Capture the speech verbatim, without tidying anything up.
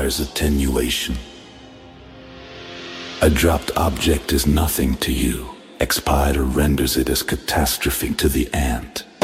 requires attenuation. A dropped object is nothing to you. Expirator renders it as catastrophe to the ant.